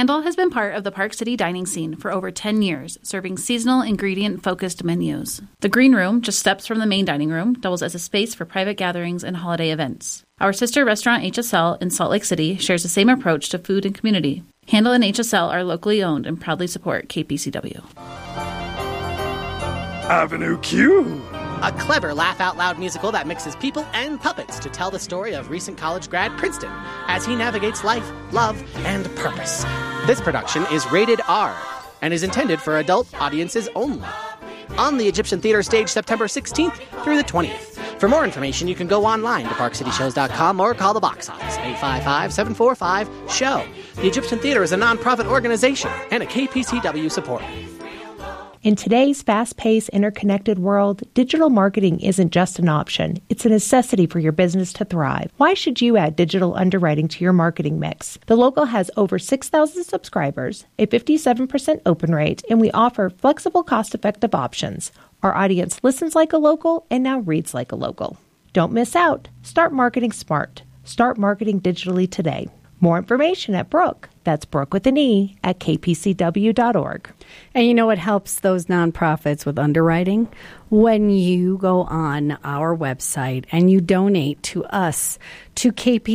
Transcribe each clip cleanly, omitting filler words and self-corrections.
Handle has been part of the Park City dining scene for over 10 years, serving seasonal ingredient-focused menus. The Green Room, just steps from the main dining room, doubles as a space for private gatherings and holiday events. Our sister restaurant HSL in Salt Lake City shares the same approach to food and community. Handle and HSL are locally owned and proudly support KPCW. Avenue Q. A clever laugh-out-loud musical that mixes people and puppets to tell the story of recent college grad Princeton as he navigates life, love, and purpose. This production is rated R and is intended for adult audiences only. On the Egyptian Theater stage September 16th through the 20th. For more information, you can go online to parkcityshows.com or call the box office, 855-745-SHOW. The Egyptian Theater is a nonprofit organization and a KPCW supporter. In today's fast-paced, interconnected world, digital marketing isn't just an option. It's a necessity for your business to thrive. Why should you add digital underwriting to your marketing mix? The Local has over 6,000 subscribers, a 57% open rate, and we offer flexible, cost-effective options. Our audience listens like a local and now reads like a local. Don't miss out. Start marketing smart. Start marketing digitally today. More information at Brooke. That's Brooke with an E at kpcw.org. And you know what helps those nonprofits with underwriting? When you go on our website and you donate to us, to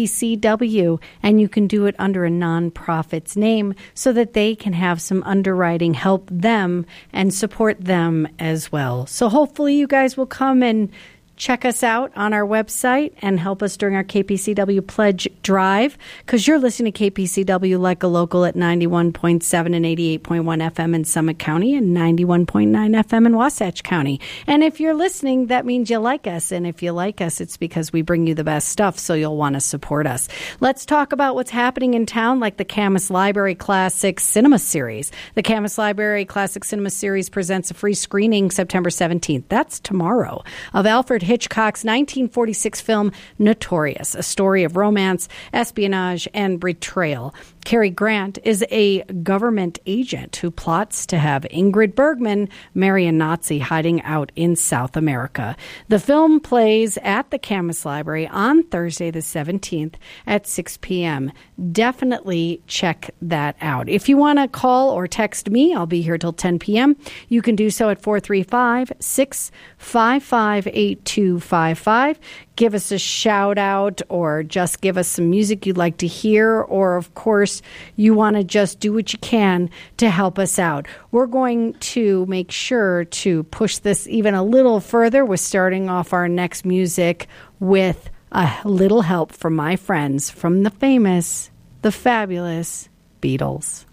KPCW, and you can do it under a nonprofit's name so that they can have some underwriting help them and support them as well. So hopefully you guys will come and check us out on our website and help us during our KPCW Pledge Drive, because you're listening to KPCW Like a Local at 91.7 and 88.1 FM in Summit County and 91.9 FM in Wasatch County. And if you're listening, that means you like us. And if you like us, it's because we bring you the best stuff, so you'll want to support us. Let's talk about what's happening in town, like the Camas Library Classic Cinema Series. The Camas Library Classic Cinema Series presents a free screening September 17th. That's tomorrow, of Alfred Hitchcock's 1946 film Notorious, a story of romance, espionage, and betrayal. Cary Grant is a government agent who plots to have Ingrid Bergman marry a Nazi hiding out in South America. The film plays at the Camas Library on Thursday the 17th at 6 p.m. Definitely check that out. If you want to call or text me, I'll be here till 10 p.m. You can do so at 435-655-8255. Give us a shout out or just give us some music you'd like to hear, or of course you want to just do what you can to help us out. We're going to make sure to push this even a little further. We're starting off our next music with a little help from my friends from the famous, the fabulous Beatles.